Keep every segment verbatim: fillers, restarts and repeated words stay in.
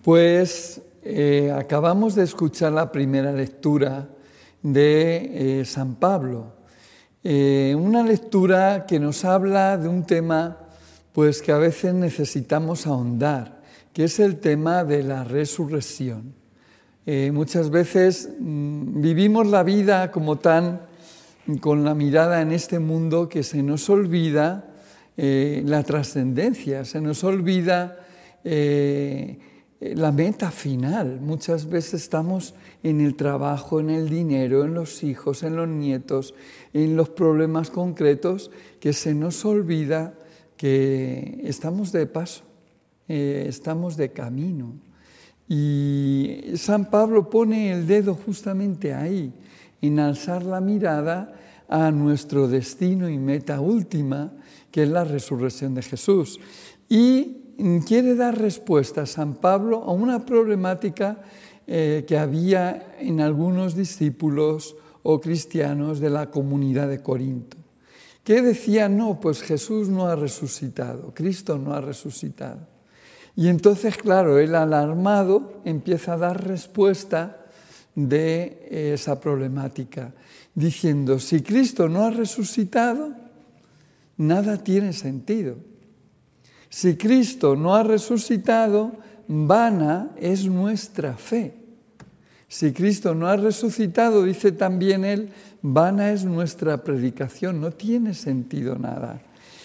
Pues eh, acabamos de escuchar la primera lectura de eh, San Pablo. Eh, una lectura que nos habla de un tema pues, que a veces necesitamos ahondar, que es el tema de la resurrección. Eh, muchas veces mmm, vivimos la vida como tan con la mirada en este mundo que se nos olvida eh, la trascendencia, se nos olvida eh, la meta final. Muchas veces estamos en el trabajo, en el dinero, en los hijos, en los nietos, en los problemas concretos, que se nos olvida que estamos de paso, eh, estamos de camino. Y San Pablo pone el dedo justamente ahí, en alzar la mirada a nuestro destino y meta última, que es la resurrección de Jesús. Y quiere dar respuesta San Pablo a una problemática eh, que había en algunos discípulos o cristianos de la comunidad de Corinto, que decían, no, pues Jesús no ha resucitado, Cristo no ha resucitado. Y entonces, claro, él alarmado empieza a dar respuesta de esa problemática, diciendo, si Cristo no ha resucitado, nada tiene sentido. Si Cristo no ha resucitado, vana es nuestra fe. Si Cristo no ha resucitado, dice también él, vana es nuestra predicación, no tiene sentido nada.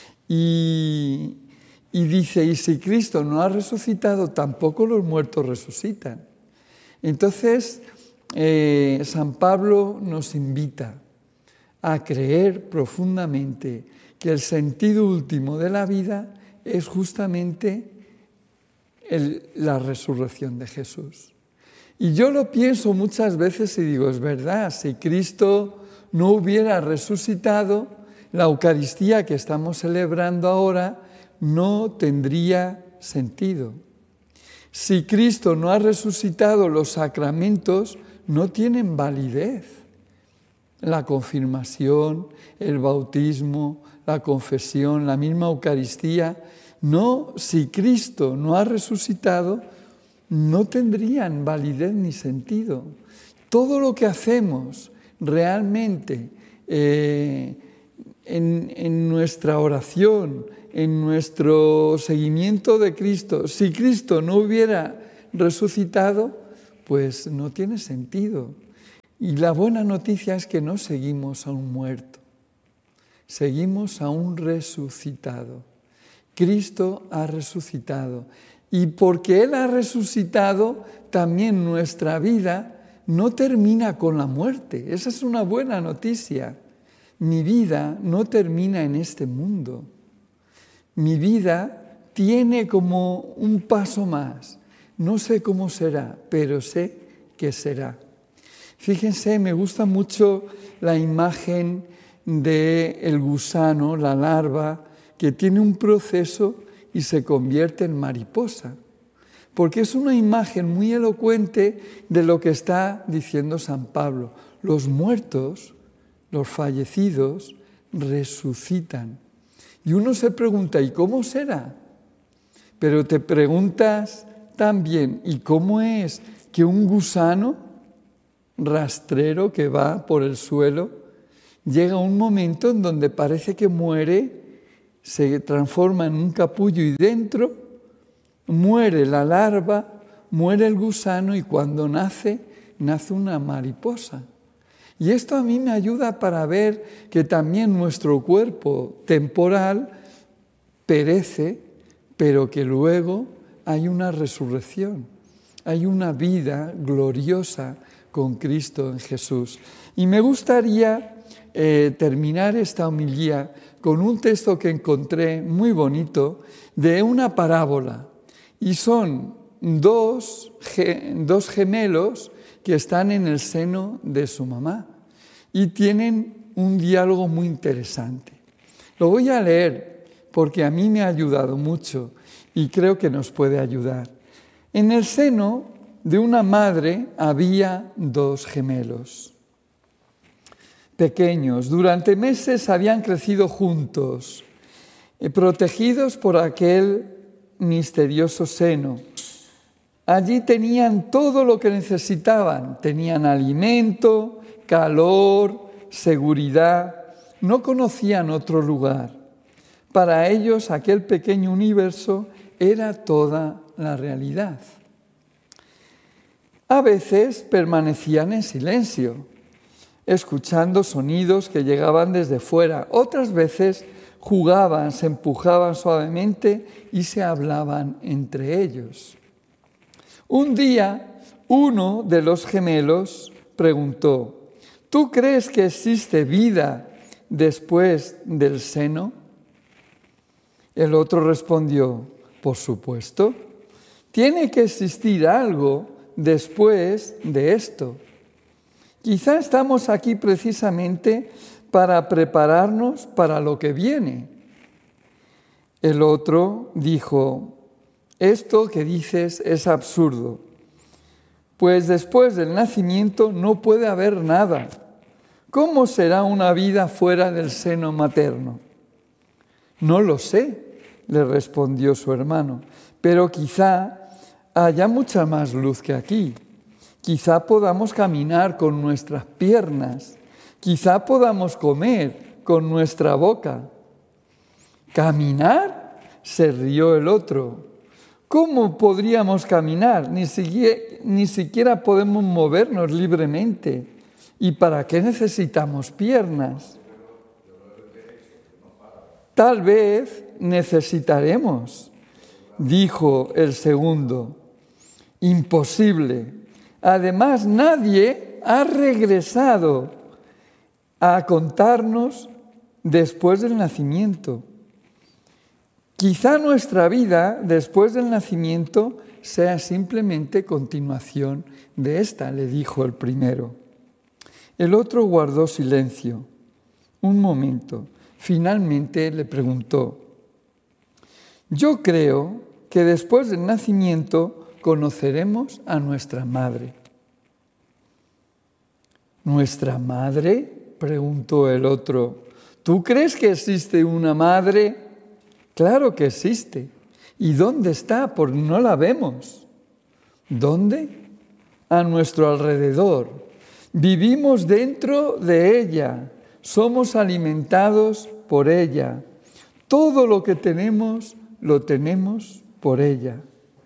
Y, y dice, y si Cristo no ha resucitado, tampoco los muertos resucitan. Entonces, eh, San Pablo nos invita a creer profundamente que el sentido último de la vida es justamente el, la resurrección de Jesús. Y yo lo pienso muchas veces y digo, es verdad, si Cristo no hubiera resucitado, la Eucaristía que estamos celebrando ahora no tendría sentido. Si Cristo no ha resucitado, los sacramentos no tienen validez. La confirmación, el bautismo, la confesión, la misma Eucaristía, no, si Cristo no ha resucitado, no tendrían validez ni sentido. Todo lo que hacemos realmente eh, en, en nuestra oración, en nuestro seguimiento de Cristo, si Cristo no hubiera resucitado, pues no tiene sentido. Y la buena noticia es que no seguimos a un muerto. Seguimos a un resucitado. Cristo ha resucitado. Y porque Él ha resucitado, también nuestra vida no termina con la muerte. Esa es una buena noticia. Mi vida no termina en este mundo. Mi vida tiene como un paso más. No sé cómo será, pero sé que será. Fíjense, me gusta mucho la imagen del gusano, la larva, que tiene un proceso y se convierte en mariposa. Porque es una imagen muy elocuente de lo que está diciendo San Pablo. Los muertos, los fallecidos, resucitan. Y uno se pregunta, ¿y cómo será? Pero te preguntas también, ¿y cómo es que un gusano rastrero que va por el suelo llega a un momento en donde parece que muere, se transforma en un capullo y dentro muere la larva, muere el gusano y cuando nace, nace una mariposa? Y esto a mí me ayuda para ver que también nuestro cuerpo temporal perece, pero que luego hay una resurrección, hay una vida gloriosa con Cristo en Jesús. Y me gustaría eh, terminar esta homilía con un texto que encontré muy bonito de una parábola. Y son dos, dos gemelos que están en el seno de su mamá y tienen un diálogo muy interesante. Lo voy a leer porque a mí me ha ayudado mucho y creo que nos puede ayudar. En el seno de una madre había dos gemelos pequeños. Durante meses habían crecido juntos, protegidos por aquel misterioso seno. Allí tenían todo lo que necesitaban. Tenían alimento, calor, seguridad. No conocían otro lugar. Para ellos aquel pequeño universo era toda la realidad. A veces permanecían en silencio, escuchando sonidos que llegaban desde fuera. Otras veces jugaban, se empujaban suavemente y se hablaban entre ellos. Un día, uno de los gemelos preguntó: ¿tú crees que existe vida después del seno? El otro respondió: por supuesto, tiene que existir algo después de esto. Quizá estamos aquí precisamente para prepararnos para lo que viene. El otro dijo: esto que dices es absurdo, pues después del nacimiento no puede haber nada. ¿Cómo será una vida fuera del seno materno? No lo sé, le respondió su hermano, pero quizá haya mucha más luz que aquí. Quizá podamos caminar con nuestras piernas, quizá podamos comer con nuestra boca. ¿Caminar?, se rió el otro. ¿Cómo podríamos caminar? Ni siquiera, ni siquiera podemos movernos libremente. ¿Y para qué necesitamos piernas? Tal vez necesitaremos, dijo el segundo. Imposible. Además, nadie ha regresado a contarnos después del nacimiento. Quizá nuestra vida después del nacimiento sea simplemente continuación de esta, le dijo el primero. El otro guardó silencio. Un momento. Finalmente le preguntó: yo creo que después del nacimiento conoceremos a nuestra madre. ¿Nuestra madre?, preguntó el otro. ¿Tú crees que existe una madre? Claro que existe. ¿Y dónde está? Porque no la vemos. ¿Dónde? A nuestro alrededor. Vivimos dentro de ella. Somos alimentados por ella. Todo lo que tenemos, lo tenemos por ella.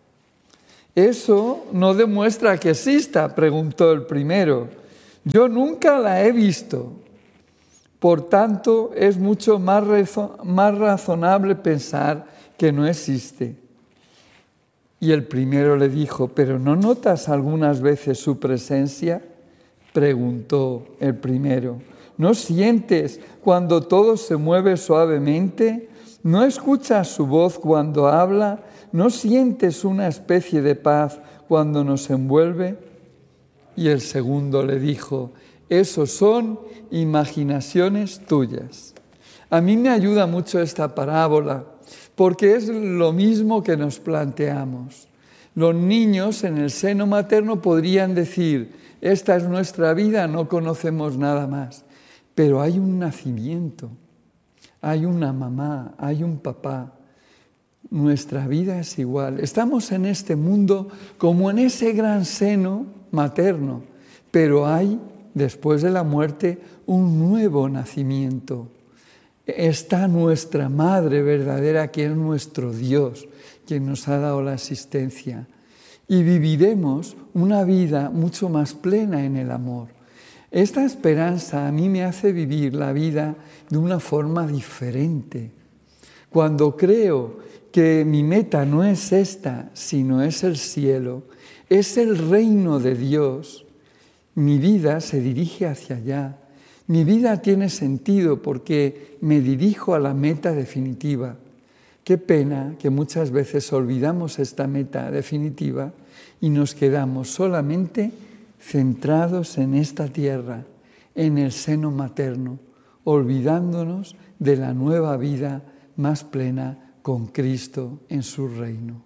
¿Eso no demuestra que exista?, preguntó el primero. Yo nunca la he visto. Por tanto, es mucho más, rezo- más razonable pensar que no existe. Y el primero le dijo: ¿pero no notas algunas veces su presencia?, preguntó el primero. ¿No sientes cuando todo se mueve suavemente? ¿No escuchas su voz cuando habla? ¿No sientes una especie de paz cuando nos envuelve? Y el segundo le dijo: esos son imaginaciones tuyas. A mí me ayuda mucho esta parábola, porque es lo mismo que nos planteamos. Los niños en el seno materno podrían decir: esta es nuestra vida, no conocemos nada más. Pero hay un nacimiento, hay una mamá, hay un papá. Nuestra vida es igual. Estamos en este mundo como en ese gran seno materno, pero hay, después de la muerte, un nuevo nacimiento. Está nuestra Madre verdadera, que es nuestro Dios, quien nos ha dado la existencia. Y viviremos una vida mucho más plena en el amor. Esta esperanza a mí me hace vivir la vida de una forma diferente. Cuando creo que mi meta no es esta, sino es el cielo, es el reino de Dios, mi vida se dirige hacia allá. Mi vida tiene sentido porque me dirijo a la meta definitiva. Qué pena que muchas veces olvidamos esta meta definitiva y nos quedamos solamente centrados en esta tierra, en el seno materno, olvidándonos de la nueva vida más plena con Cristo en su reino.